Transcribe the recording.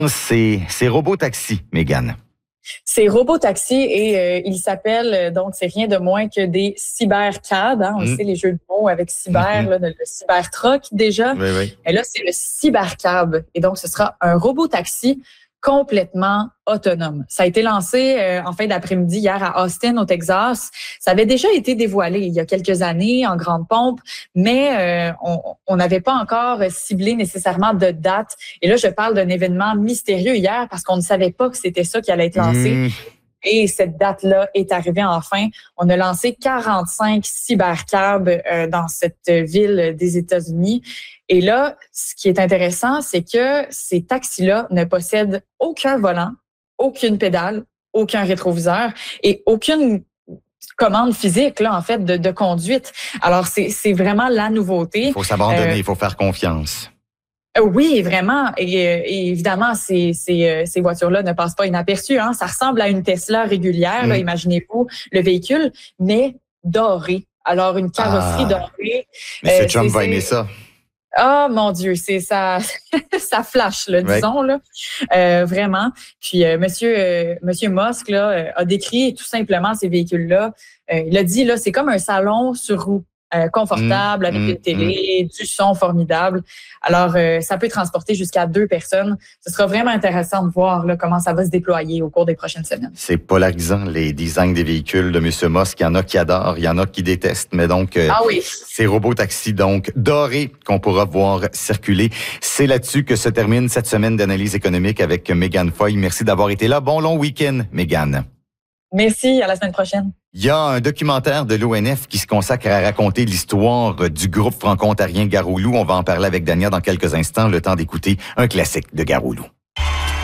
C'est Robotaxi, Mégane. C'est Robotaxi et il s'appelle, donc c'est rien de moins que des cybercabs. Hein? On sait les jeux de mots avec cyber, là, le cybertruck déjà. Oui. Et là, c'est le cybercab. Et donc, ce sera un robotaxi complètement autonome. Ça a été lancé en fin d'après-midi hier à Austin, au Texas. Ça avait déjà été dévoilé il y a quelques années en grande pompe, mais on n'avait pas encore ciblé nécessairement de date. Et là, je parle d'un événement mystérieux hier parce qu'on ne savait pas que c'était ça qui allait être lancé. Et cette date-là est arrivée enfin. On a lancé 45 cybercabs dans cette ville des États-Unis. Et là, ce qui est intéressant, c'est que ces taxis-là ne possèdent aucun volant, aucune pédale, aucun rétroviseur et aucune commande physique, là, en fait, de conduite. Alors, c'est vraiment la nouveauté. Il faut s'abandonner, il faut faire confiance. Oui, vraiment. Et évidemment, ces voitures-là ne passent pas inaperçues. Hein. Ça ressemble à une Tesla régulière, là, imaginez-vous, le véhicule, mais doré. Alors, une carrosserie dorée. M. Trump va aimer ça. Ah, mon Dieu, c'est ça, ça flash, là, disons, là. Vraiment. Puis, Monsieur Musk, là, a décrit tout simplement ces véhicules-là. Il a dit, là, c'est comme un salon sur roue. Confortable, avec une télé, du son formidable. Alors, ça peut transporter jusqu'à 2 personnes. Ce sera vraiment intéressant de voir là, comment ça va se déployer au cours des prochaines semaines. C'est polarisant, les designs des véhicules de M. Musk. Il y en a qui adorent, il y en a qui détestent. Mais donc, c'est Robotaxi, donc, doré qu'on pourra voir circuler. C'est là-dessus que se termine cette semaine d'analyse économique avec Mégane Foy. Merci d'avoir été là. Bon long week-end, Mégane. Merci, à la semaine prochaine. Il y a un documentaire de l'ONF qui se consacre à raconter l'histoire du groupe franco-ontarien Garoulou. On va en parler avec Dania dans quelques instants, le temps d'écouter un classique de Garoulou.